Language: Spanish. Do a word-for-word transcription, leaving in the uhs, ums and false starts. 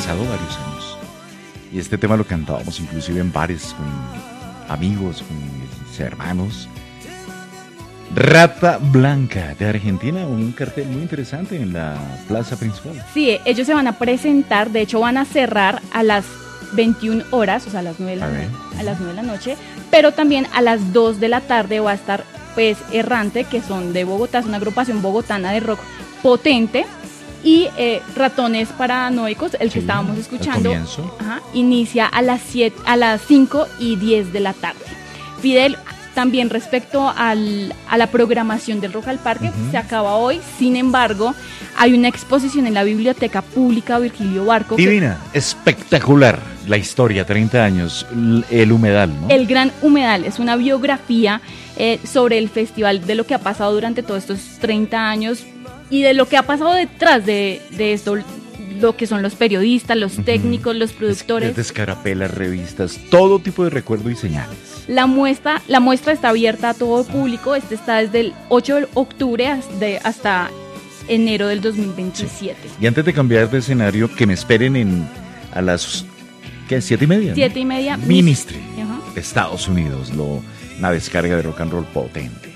pasado varios años. Y este tema lo cantábamos inclusive en bares con amigos, con mis hermanos. Rata Blanca de Argentina, un cartel muy interesante en la plaza principal. Sí, ellos se van a presentar, de hecho van a cerrar a las veintiuna horas, o sea, a las nueve de la, no- a las nueve de la noche, pero también a las dos de la tarde va a estar pues Errante, que son de Bogotá, es una agrupación bogotana de rock potente, y eh, Ratones Paranoicos, el que Sí, estábamos al escuchando, comienzo. ajá, inicia a las siete, a las cinco y diez de la tarde. Fidel, también respecto al, a la programación del Rock al Parque, Uh-huh. se acaba hoy, sin embargo, hay una exposición en la Biblioteca Pública Virgilio Barco. que- Divina, espectacular la historia, treinta años, l- el humedal, ¿no? El Gran Humedal es una biografía eh, sobre el festival, de lo que ha pasado durante todos estos treinta años y de lo que ha pasado detrás de, de esto, lo que son los periodistas, los técnicos, los productores. Desde escarapelas, revistas, todo tipo de recuerdo y señales. La muestra, la muestra está abierta a todo público. Este está desde el ocho de octubre hasta, hasta enero del dos mil veintisiete. Y antes de cambiar de escenario, que me esperen en a las ¿qué? Siete y media. ¿no? Siete y media. Ministry, Ajá. Estados Unidos, lo, una descarga de rock and roll potente.